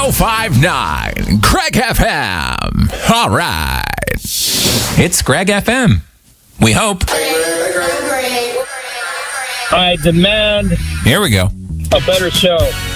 1059 Greg FM. All right. It's Greg FM. We hope. I demand Here we go. a better show.